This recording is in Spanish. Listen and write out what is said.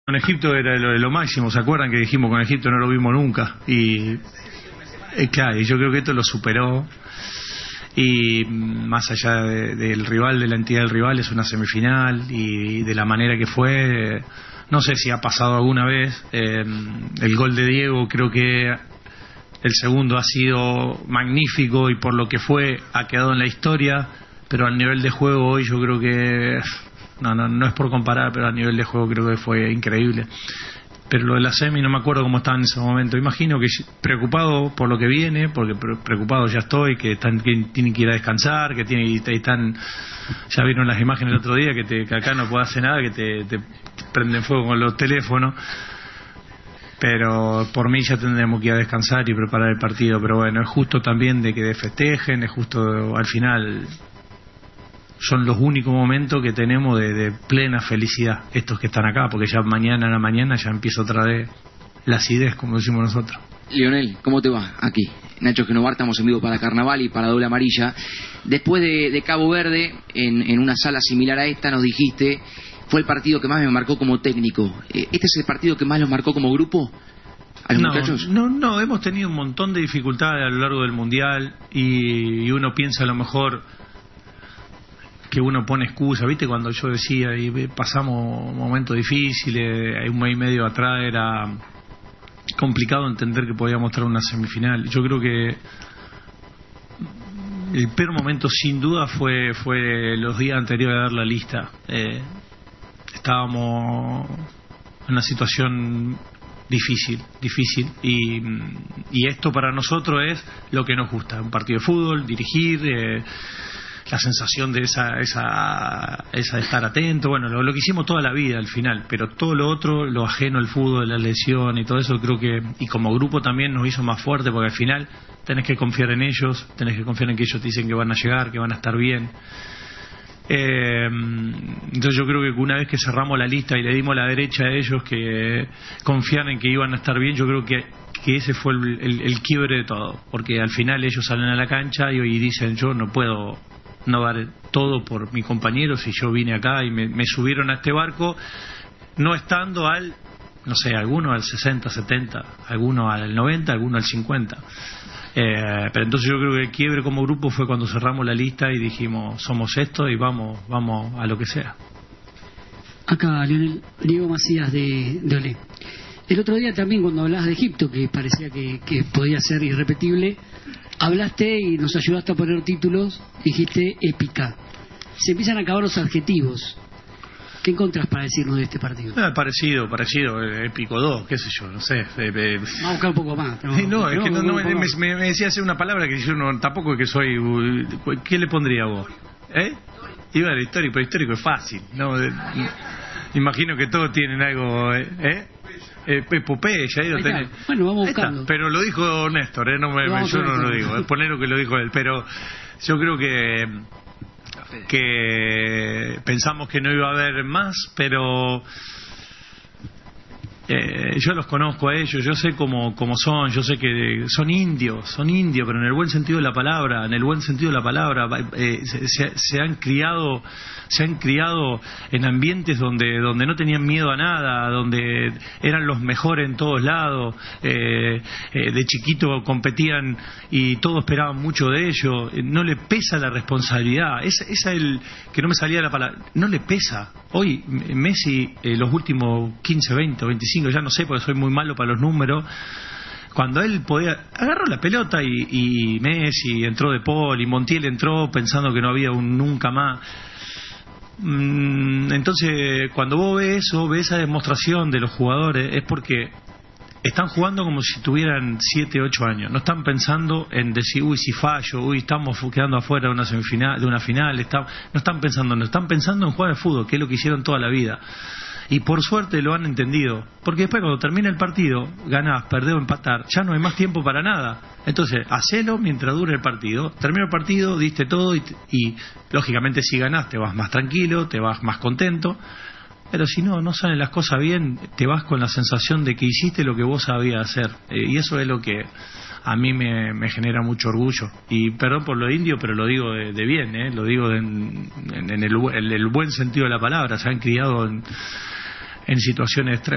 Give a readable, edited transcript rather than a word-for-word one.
Con Egipto era lo máximo, ¿se acuerdan que dijimos con Egipto no lo vimos nunca? Y claro, y yo creo que esto lo superó, y más allá del rival, de la entidad del rival, es una semifinal, y de la manera que fue, no sé si ha pasado alguna vez. El gol de Diego, creo que el segundo ha sido magnífico, y por lo que fue ha quedado en la historia, pero al nivel de juego hoy yo creo que no es por comparar, pero a nivel de juego creo que fue increíble. Pero lo de la semi no me acuerdo cómo estaba en ese momento. Imagino que preocupado por lo que viene, porque preocupado ya estoy, que tienen que ir a descansar, que están, ya vieron las imágenes el otro día, que acá no puedo hacer nada, que te prenden fuego con los teléfonos. Pero por mí ya tendremos que ir a descansar y preparar el partido. Pero bueno, es justo también de que festejen, es justo al final. Son los únicos momentos que tenemos de plena felicidad, estos que están acá, porque ya mañana a la mañana ya empieza otra vez la acidez, como decimos nosotros. Lionel, ¿cómo te va? Aquí, Nacho Genovar, estamos en vivo para Carnaval y para Doble Amarilla. Después de Cabo Verde, en una sala similar a esta, nos dijiste, fue el partido que más me marcó como técnico. ¿Este es el partido que más los marcó como grupo a los muchachos? No, hemos tenido un montón de dificultades a lo largo del Mundial, y uno piensa a lo mejor que uno pone excusa, ¿viste? Cuando yo decía, y pasamos momentos difíciles, un mes y medio atrás era complicado entender que podíamos traer una semifinal. Yo creo que el peor momento sin duda fue los días anteriores a dar la lista. Estábamos en una situación difícil, y esto para nosotros es lo que nos gusta, un partido de fútbol, dirigir, la sensación de esa de estar atento, bueno, lo que hicimos toda la vida al final, pero todo lo otro, lo ajeno al fútbol, la lesión y todo eso, creo que, y como grupo también nos hizo más fuerte, porque al final tenés que confiar en ellos, tenés que confiar en que ellos te dicen que van a llegar, que van a estar bien. Entonces yo creo que una vez que cerramos la lista y le dimos la derecha a ellos que confían en que iban a estar bien, yo creo que ese fue el quiebre de todo, porque al final ellos salen a la cancha y dicen, yo no puedo no dar todo por mi compañero si yo vine acá y me subieron a este barco no estando no sé, algunos al 60, 70, algunos al 90, algunos al 50. Pero entonces yo creo que el quiebre como grupo fue cuando cerramos la lista y dijimos, somos esto y vamos a lo que sea. Acá, Lionel, Diego Macías de Olé. El otro día también, cuando hablabas de Egipto, que parecía que podía ser irrepetible, hablaste y nos ayudaste a poner títulos, dijiste épica. Se empiezan a acabar los adjetivos. ¿Qué encontrás para decirnos de este partido? Parecido, épico 2, qué sé yo, no sé. Vamos a buscar un poco más. Me decía hacer una palabra que yo tampoco es que soy... ¿Qué le pondría vos? Iba a la histórico, pero histórico es fácil, ¿no? Imagino que todos tienen algo... epopeya, ahí lo tenés. Bueno, vamos buscando. Pero lo dijo Néstor, yo no lo digo, poner lo que lo dijo él, pero yo creo que pensamos que no iba a haber más, pero yo los conozco a ellos, yo sé cómo son, yo sé que son indios, pero en el buen sentido de la palabra, se han criado en ambientes donde no tenían miedo a nada, donde eran los mejores en todos lados, de chiquito competían y todos esperaban mucho de ellos, no le pesa la responsabilidad, esa que no me salía la palabra, no le pesa. Hoy Messi, los últimos 15, 20 o 25, ya no sé porque soy muy malo para los números, cuando él agarró la pelota y Messi entró de Paul y Montiel entró pensando que no había un nunca más. Entonces cuando vos ves esa demostración de los jugadores, es porque están jugando como si tuvieran 7, 8 años, no están pensando en decir, si fallo, estamos quedando afuera de una semifinal, de una final, no están pensando en jugar al fútbol, que es lo que hicieron toda la vida. Y por suerte lo han entendido, porque después cuando termina el partido, ganás, perdés o empatar, ya no hay más tiempo para nada. Entonces, hacelo mientras dure el partido. Termina el partido, diste todo y lógicamente si ganás te vas más tranquilo, te vas más contento. Pero si no salen las cosas bien, te vas con la sensación de que hiciste lo que vos sabías hacer. Y eso es lo que a mí me genera mucho orgullo. Y perdón por lo indio, pero lo digo de bien, lo digo en el buen sentido de la palabra. Se han criado en situaciones extremas.